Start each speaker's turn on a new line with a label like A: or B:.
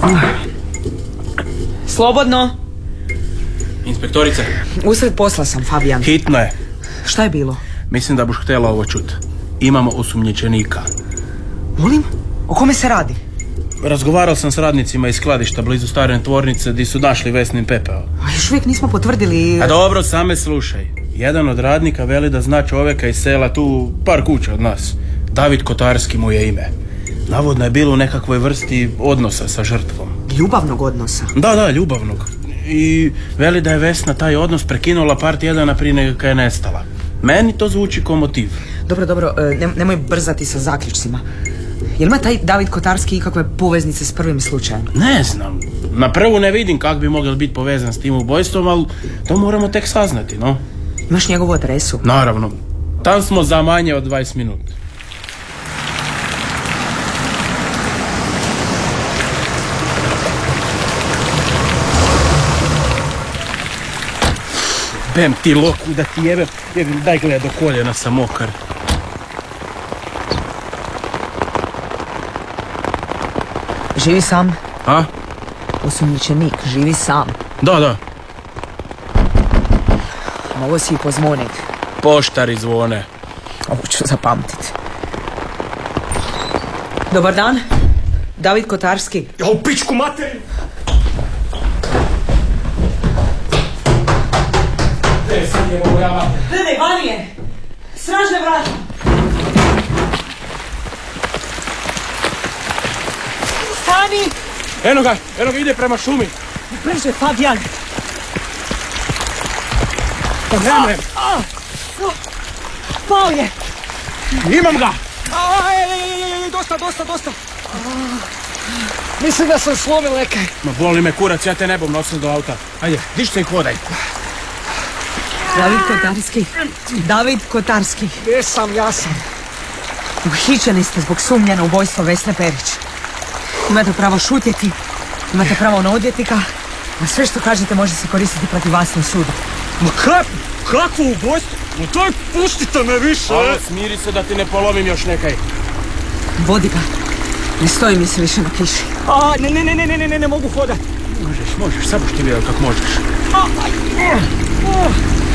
A: Slobodno.
B: Inspektorice.
A: Usred posla sam, Fabijan.
B: Hitno je.
A: Šta je bilo?
B: Mislim da buš htjela ovo čut. Imamo osumnjičenika.
A: Molim? O kome se radi?
B: Razgovarao sam s radnicima iz skladišta blizu stare tvornice gdje su našli Vesnin pepeo.
A: A još uvijek nismo potvrdili...
B: A dobro, same slušaj. Jedan od radnika veli da zna čovjeka iz sela tu par kuća od nas. David Kotarski mu je ime. Navodno je bilo u nekakvoj vrsti odnosa sa žrtvom.
A: Ljubavnog odnosa?
B: Da, ljubavnog. I veli da je Vesna taj odnos prekinula par tjedana prije nego kad je nestala. Meni to zvuči kao motiv.
A: Dobro, nemoj brzati sa zaključcima. Jel ima taj David Kotarski ikakve poveznice s prvim slučajem?
B: Ne znam. Na prvu ne vidim kako bi mogao biti povezan s tim ubojstvom, ali to moramo tek saznati, no?
A: Imaš njegovu adresu?
B: Naravno. Tam smo za manje od 20 minuta. Bem ti loku da ti jebem, daj gleda do koljena sam mokar.
A: Živi sam?
B: A?
A: Osumnjičenik, živi sam.
B: Da.
A: Mogu si i pozvonit.
B: Poštari zvone.
A: Ovo ću zapamtit. Dobar dan. David Kotarski.
C: Ja u pičku materiju!
A: Gledaj, vani je! Stražne vrata! Stani!
B: Eno ga, ide prema šumi.
A: Brže, Fabijan!
B: Nemrem.
A: Pao je!
B: Imam ga!
C: Dosta! Mislim da sam slomio nekaj.
B: Ma boli me kurac, ja te ne bom nosim do auta. Ajde, diš se i hodaj.
A: David Kotarski.
C: Gdje sam, ja sam.
A: Uhićeni ste zbog sumnje na ubojstvo Vesne Perić. Imate pravo šutjeti, imate pravo na odvjetnika, a sve što kažete može se koristiti protiv vas na sudu.
C: Ma kakvo ubojstvo? No to je, pustite me više.
B: Alo, smiri se da ti ne polomim još nekaj.
A: Vodi ga. Ne stoji mi se više na kiši.
C: Ne mogu hodat.
B: Možeš, samo što ti vidio kako možeš.